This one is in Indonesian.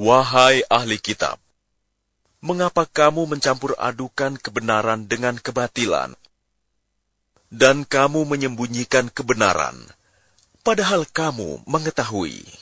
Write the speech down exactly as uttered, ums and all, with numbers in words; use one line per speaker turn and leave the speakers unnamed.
Wahai ahli kitab, mengapa kamu mencampur adukan kebenaran dengan kebatilan? Dan kamu menyembunyikan kebenaran, padahal kamu mengetahui.